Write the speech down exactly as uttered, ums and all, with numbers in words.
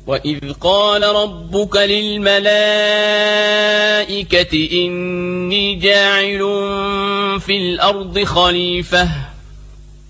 وإذ قال ربك للملائكة إني جاعل في الأرض خليفة